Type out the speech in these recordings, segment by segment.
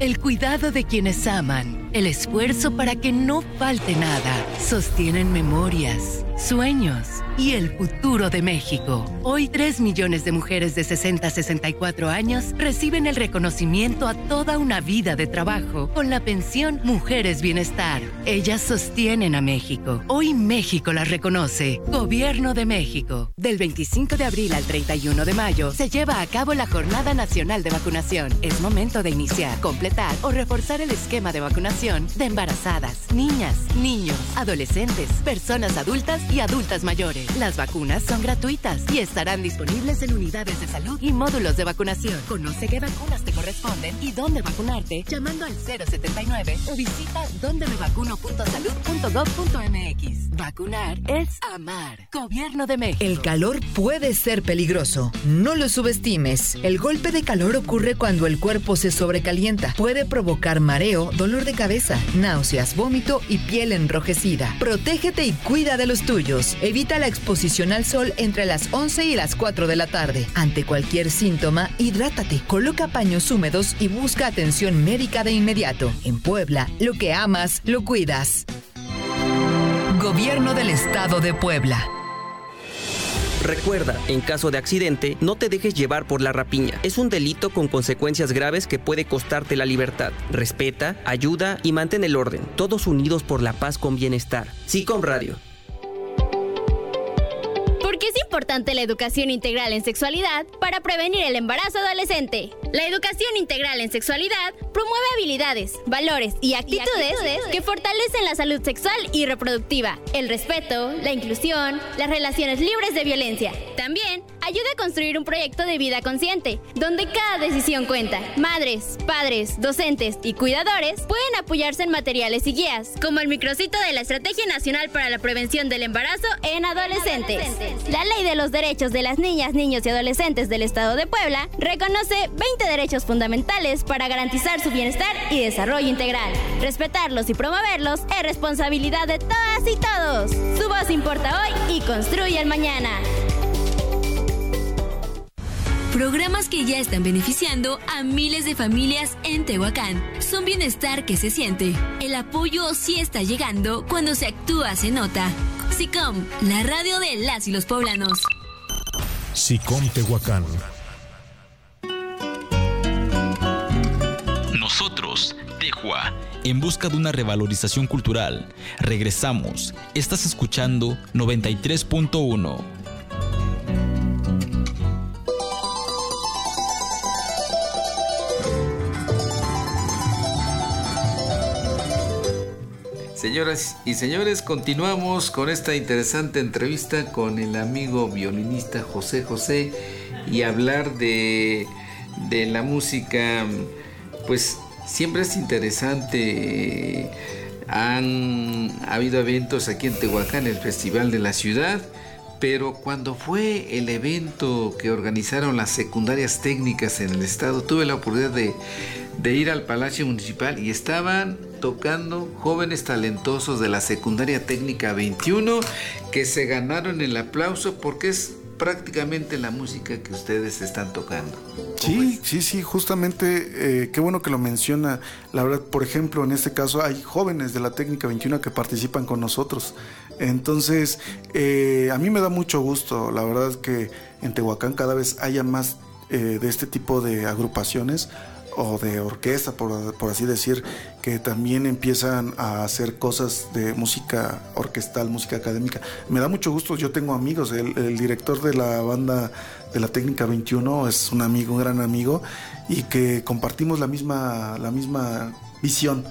el cuidado de quienes aman, el esfuerzo para que no falte nada, sostienen memorias, sueños y el futuro de México. Hoy 3 millones de mujeres de 60 a 64 años reciben el reconocimiento a toda una vida de trabajo con la pensión Mujeres Bienestar. Ellas sostienen a México. Hoy México las reconoce. Gobierno de México. Del 25 de abril al 31 de mayo se lleva a cabo la Jornada Nacional de Vacunación. Es momento de iniciar, completar o reforzar el esquema de vacunación de embarazadas, niñas, niños, adolescentes, personas adultas y adultas mayores. Las vacunas son gratuitas y estarán disponibles en unidades de salud y módulos de vacunación. Conoce qué vacunas te corresponden y dónde vacunarte llamando al 079 o visita dondemevacuno.salud.gov.mx. Vacunar es amar. Gobierno de México. El calor puede ser peligroso. No lo subestimes. El golpe de calor ocurre cuando el cuerpo se sobrecalienta. Puede provocar mareo, dolor de cabeza, náuseas, vómito y piel enrojecida. Protégete y cuida de los tuyos. Evita la exposición al sol entre las 11 y las 4 de la tarde. Ante cualquier síntoma, hidrátate, coloca paños húmedos y busca atención médica de inmediato. En Puebla, lo que amas, lo cuidas. Gobierno del Estado de Puebla. Recuerda, en caso de accidente, no te dejes llevar por la rapiña. Es un delito con consecuencias graves que puede costarte la libertad. Respeta, ayuda y mantén el orden. Todos unidos por la paz con bienestar. SICOM Radio. Porque es importante la educación integral en sexualidad para prevenir el embarazo adolescente. La educación integral en sexualidad promueve habilidades, valores y actitudes que fortalecen la salud sexual y reproductiva, el respeto, la inclusión, las relaciones libres de violencia. También ayuda a construir un proyecto de vida consciente, donde cada decisión cuenta. Madres, padres, docentes y cuidadores pueden apoyarse en materiales y guías, como el micrositio de la Estrategia Nacional para la Prevención del Embarazo en Adolescentes. La Ley de los Derechos de las Niñas, Niños y Adolescentes del Estado de Puebla reconoce 20 derechos fundamentales para garantizar su bienestar y desarrollo integral. Respetarlos y promoverlos es responsabilidad de todas y todos. Su voz importa hoy y construye el mañana. Programas que ya están beneficiando a miles de familias en Tehuacán. Son bienestar que se siente. El apoyo sí está llegando. Cuando se actúa, se nota. SICOM, la radio de las y los poblanos. SICOM Tehuacán. Nosotros, Tehua, en busca de una revalorización cultural. Regresamos. Estás escuchando 93.1. Señoras y señores, continuamos con esta interesante entrevista con el amigo violinista José José y hablar de la música. Pues siempre es interesante. Han habido eventos aquí en Tehuacán, el Festival de la Ciudad, pero cuando fue el evento que organizaron las secundarias técnicas en el estado, tuve la oportunidad de ir al Palacio Municipal y estaban tocando jóvenes talentosos de la Secundaria Técnica 21 que se ganaron el aplauso porque es prácticamente la música que ustedes están tocando. Sí, justamente, qué bueno que lo menciona. La verdad, por ejemplo, en este caso hay jóvenes de la Técnica 21 que participan con nosotros. Entonces, a mí me da mucho gusto. La verdad es que en Tehuacán cada vez haya más de este tipo de agrupaciones o de orquesta, por así decir, que también empiezan a hacer cosas de música orquestal, música académica. Me da mucho gusto, yo tengo amigos, el director de la banda de la Técnica 21 es un amigo, un gran amigo, y que compartimos la misma visión.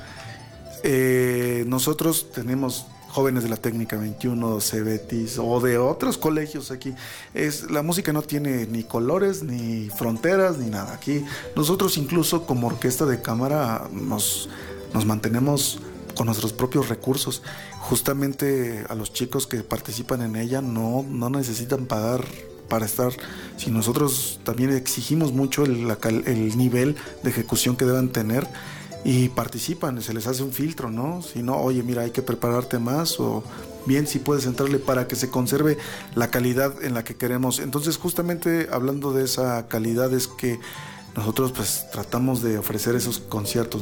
Nosotros tenemos jóvenes de la Técnica 21, Cebetis o de otros colegios aquí. La música no tiene ni colores, ni fronteras, ni nada. Aquí nosotros incluso como orquesta de cámara nos mantenemos con nuestros propios recursos. Justamente a los chicos que participan en ella no necesitan pagar para estar. Si nosotros también exigimos mucho el nivel de ejecución que deben tener, y participan, se les hace un filtro, ¿no? Si no, oye, mira, hay que prepararte más, o bien si puedes entrarle para que se conserve la calidad en la que queremos. Entonces, justamente hablando de esa calidad es que nosotros pues tratamos de ofrecer esos conciertos